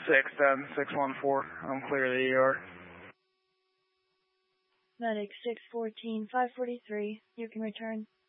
610-614. I'm clear of the ER. Medic 614-543. You can return.